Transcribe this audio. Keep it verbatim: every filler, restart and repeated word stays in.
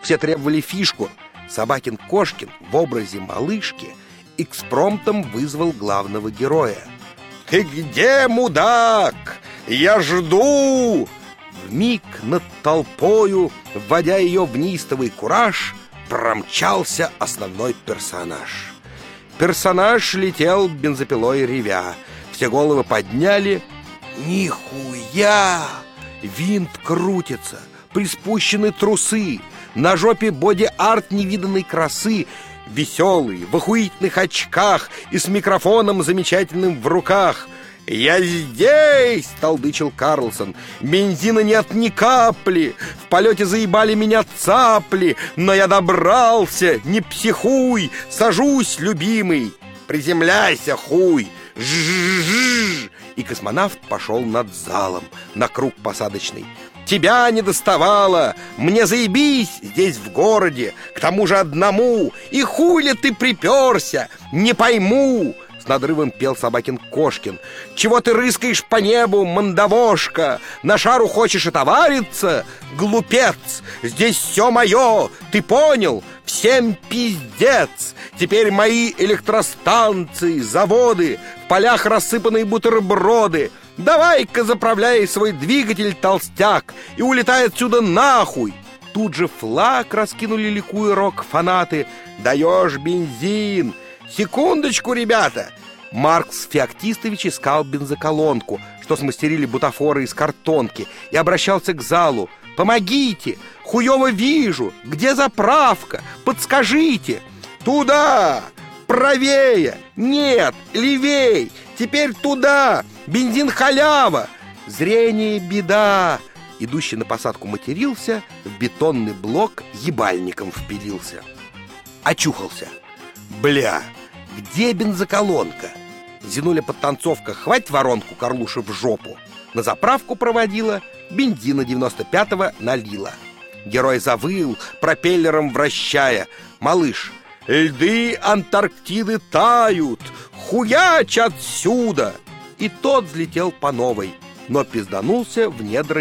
Все требовали фишку. Собакин-Кошкин в образе малышки экспромтом вызвал главного героя. «Ты где, мудак? Я жду!» Вмиг над толпою, вводя ее в неистовый кураж, промчался основной персонаж. Персонаж летел бензопилой ревя. Все головы подняли. Нихуя! Винт крутится, приспущены трусы, на жопе боди-арт невиданной красы. Веселый, в охуительных очках и с микрофоном замечательным в руках. «Я здесь!» — толдычил Карлсон. «Бензина нет ни капли, в полете заебали меня цапли, но я добрался, не психуй, сажусь, любимый, приземляйся, хуй, жжжж!» И космонавт пошел над залом, на круг посадочный. «Тебя не доставало! Мне заебись здесь в городе, к тому же одному! И хули ты приперся? Не пойму!» С надрывом пел Собакин-Кошкин. «Чего ты рыскаешь по небу, мандавошка? На шару хочешь отовариться? Глупец! Здесь все мое! Ты понял? Всем пиздец! Теперь мои электростанции, заводы, в полях рассыпанные бутерброды. Давай-ка заправляй свой двигатель, толстяк, и улетай отсюда нахуй!» Тут же флаг раскинули, ликуя рок-фанаты. «Даешь бензин! Секундочку, ребята!» Маркс Феоктистович искал бензоколонку, что смастерили бутафоры из картонки, и обращался к залу. «Помогите! Хуёво вижу! Где заправка? Подскажите!» «Туда! Правее! Нет! Левей! Теперь туда! Бензин халява! Зрение беда!» Идущий на посадку матерился, в бетонный блок ебальником впилился. Очухался. «Бля! Где бензоколонка?» Зинуля подтанцовка «Хвать воронку, Карлуша, в жопу!» На заправку проводила, бензина девяносто пятого налила. Герой завыл, пропеллером вращая. «Малыш, льды Антарктиды тают! Хуяч отсюда!» И тот взлетел по новой, но пизданулся в недра